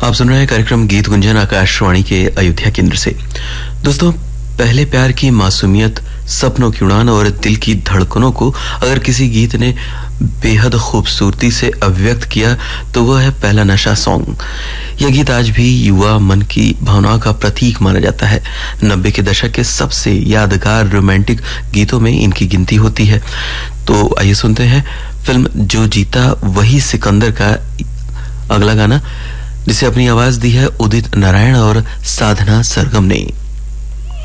आप सुन रहे हैं कार्यक्रम गीत गुंजन आकाशवाणी के अयोध्या केंद्र से। दोस्तों, पहले प्यार की मासूमियत, सपनों की उड़ान और दिल की धड़कनों को अगर किसी गीत ने बेहद खूबसूरती से अभिव्यक्त किया तो वह है पहला नशा सॉन्ग। यह गीत आज भी युवा मन की भावनाओं का प्रतीक माना जाता है। 90 के दशक के सबसे यादगार रोमांटिक गीतों में इनकी गिनती होती है। तो आइए सुनते हैं फिल्म जो जीता वही सिकंदर का अगला गाना, जिसे अपनी आवाज दी है उदित नारायण और साधना सरगम ने।